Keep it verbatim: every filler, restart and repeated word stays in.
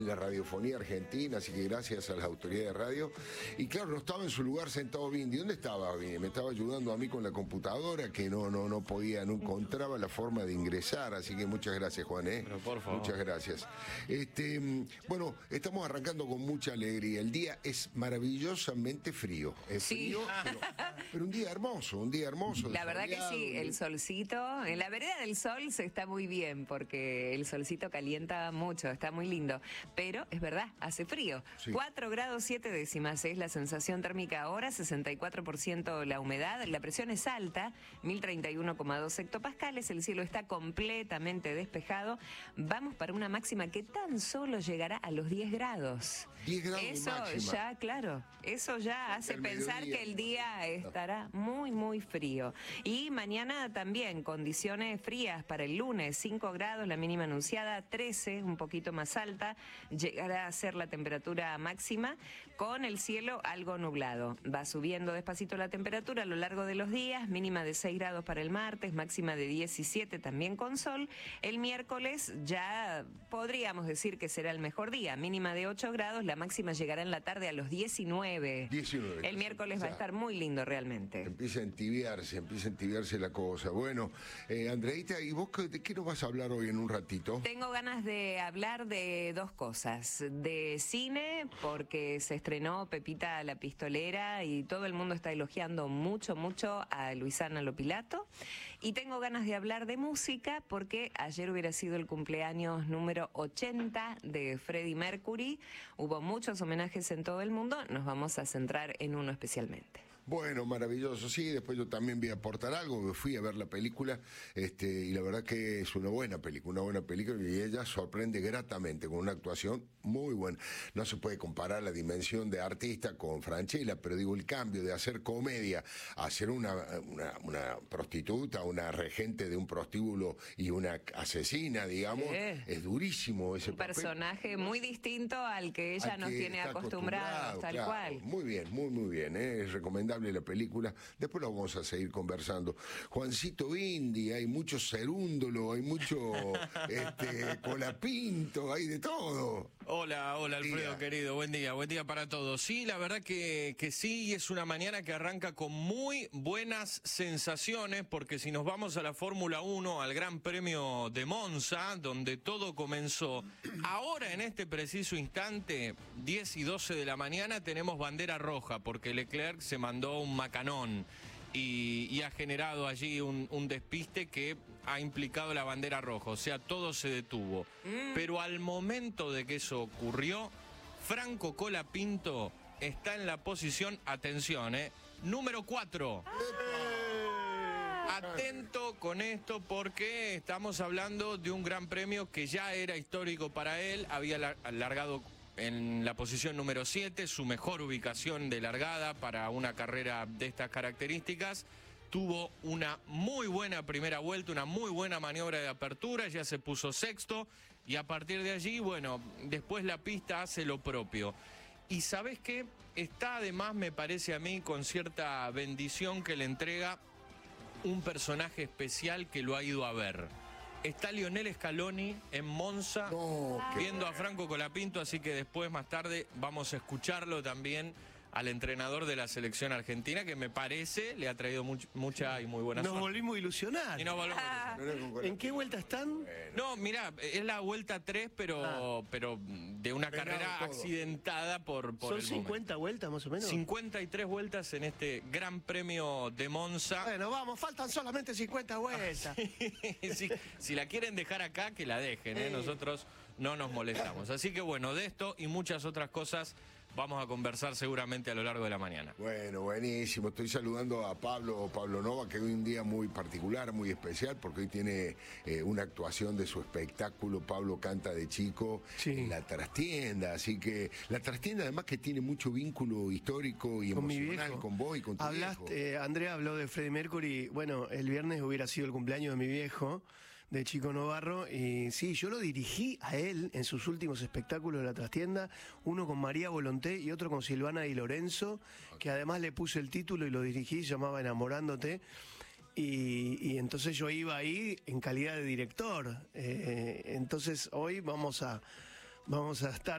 la radiofonía argentina, así que gracias a las autoridades de radio. Y claro, no estaba en su lugar sentado Bindi. ¿Dónde estaba Bindi? Me estaba ayudando a mí con la computadora, que no, no, no podía, no encontraba la forma de ingresar, así que muchas gracias, Juan, ¿eh? Pero por favor. Muchas gracias. Este, bueno, estamos arrancando con mucha alegría. El día es maravillosamente frío. Es sí. frío, pero, pero un día hermoso, un día hermoso. La verdad que sí, el solcito, en la vereda del sol se está muy bien, porque el solcito calienta mucho, está muy lindo. Pero es verdad, hace frío. Sí. cuatro grados siete décimas es la sensación térmica ahora, sesenta y cuatro por ciento la humedad, la presión es alta, mil treinta y uno coma dos hectopascales, el cielo está completamente despejado. Vamos para una máxima que tan solo llegará a los diez grados. diez grados Eso máxima. ya, claro, eso ya hace el pensar mediodía. que el día estará muy, muy frío. Y mañana también condiciones frías para el lunes, cinco grados, la mínima anunciada, trece, un poquito más alta, llegará a ser la temperatura máxima con el cielo algo nublado. Va subiendo despacito la temperatura a lo largo de los días, mínima de seis grados para el martes, máxima de diecisiete también con sol. El miércoles ya podríamos decir que será el mejor día, mínima de ocho grados, la máxima llegará en la tarde a los diecinueve. diecinueve. El miércoles va a estar muy lindo realmente. Empieza a entibiarse, empieza a entibiarse la cosa. Bueno, eh, Andreita, ¿y vos de qué nos vas a hablar hoy en un ratito? Tengo ganas de hablar de dos cosas. De cine, porque se estrenó Pepita la Pistolera y todo el mundo está elogiando mucho, mucho a Luisana Lopilato. Y tengo ganas de hablar de música, porque ayer hubiera sido el cumpleaños número ochenta de Freddie Mercury. Hubo muchos homenajes en todo el mundo, nos vamos a centrar en uno especialmente. Bueno, maravilloso, sí, después yo también voy a aportar algo, me fui a ver la película, este, y la verdad que es una buena película, una buena película, y ella sorprende gratamente, con una actuación muy buena. No se puede comparar la dimensión de artista con Francella, pero digo, el cambio de hacer comedia a ser una, una, una prostituta, una regente de un prostíbulo y una asesina, digamos, ¿Qué? Es durísimo ese Un papel. personaje muy distinto al que ella al nos que tiene está acostumbrados, tal claro. cual. Muy bien, muy, muy bien, ¿eh? Es recomendable la película, después lo vamos a seguir conversando. Juancito Bindi, hay mucho cerúndolo, hay mucho este, colapinto, hay de todo. Hola, hola Alfredo, Día. querido, buen día, buen día para todos. Sí, la verdad que, que sí, es una mañana que arranca con muy buenas sensaciones, porque si nos vamos a la Fórmula uno, al Gran Premio de Monza, donde todo comenzó, ahora en este preciso instante, diez y doce de la mañana, tenemos bandera roja, porque Leclerc se mandó un macanón. Y, y ha generado allí un, un despiste que ha implicado la bandera roja, o sea, todo se detuvo. Mm. Pero al momento de que eso ocurrió, Franco Colapinto está en la posición, atención, eh, número cuatro. Ah. Atento con esto, porque estamos hablando de un gran premio que ya era histórico para él, había largado en la posición número siete, su mejor ubicación de largada para una carrera de estas características. Tuvo una muy buena primera vuelta, una muy buena maniobra de apertura, ya se puso sexto y a partir de allí, bueno, después la pista hace lo propio. Y ¿sabés qué? Está además, me parece a mí, con cierta bendición que le entrega un personaje especial que lo ha ido a ver. Está Lionel Scaloni en Monza, no, viendo a Franco Colapinto, así que después, más tarde, vamos a escucharlo también al entrenador de la selección argentina, que me parece le ha traído much, mucha y muy buena Nos suerte. volvimos a ilusionar. Y nos volvimos a ilusionar. ¿En qué vuelta están? No, mirá, es la vuelta tres, pero, ah. pero de una Frenado carrera todo. accidentada por, por ¿Son el cincuenta momento. vueltas más o menos? cincuenta y tres vueltas en este Gran Premio de Monza. Bueno, vamos, faltan solamente cincuenta vueltas. si, si la quieren dejar acá, que la dejen, ¿eh? Nosotros no nos molestamos. Así que bueno, de esto y muchas otras cosas vamos a conversar seguramente a lo largo de la mañana. Bueno, buenísimo. Estoy saludando a Pablo, Pablo Nova, que hoy un día muy particular, muy especial, porque hoy tiene eh, una actuación de su espectáculo. Pablo canta de chico sí. en La Trastienda, así que La Trastienda además que tiene mucho vínculo histórico y con emocional con vos y con tu Hablaste, viejo. Eh, Andrea habló de Freddie Mercury. Bueno, el viernes hubiera sido el cumpleaños de mi viejo, de Chico Novarro, y sí, yo lo dirigí a él en sus últimos espectáculos de La Trastienda, uno con María Volonté y otro con Silvana Di Lorenzo, que además le puse el título y lo dirigí, se llamaba Enamorándote. Y, y entonces yo iba ahí en calidad de director. Eh, entonces hoy vamos a vamos a estar